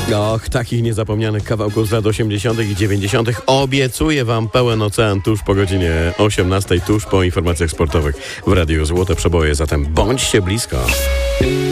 Och, takich niezapomnianych kawałków z lat 80. i 90. obiecuję wam pełen ocean tuż po godzinie 18, tuż po informacjach sportowych w Radiu Złote Przeboje, zatem bądźcie blisko.